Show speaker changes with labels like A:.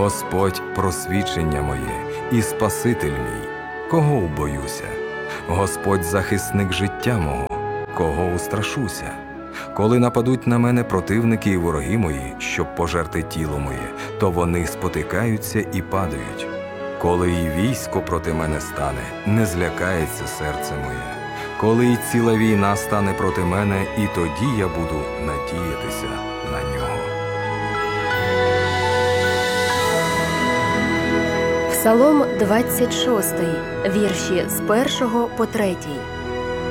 A: Господь – просвідчення моє і Спаситель мій, кого убоюся? Господь – захисник життя мого, кого устрашуся? Коли нападуть на мене противники і вороги мої, щоб пожерти тіло моє, то вони спотикаються і падають. Коли і військо проти мене стане, не злякається серце моє. Коли і ціла війна стане проти мене, і тоді я буду надіятися на нього.
B: Псалом 26, вірші з 1 по 3.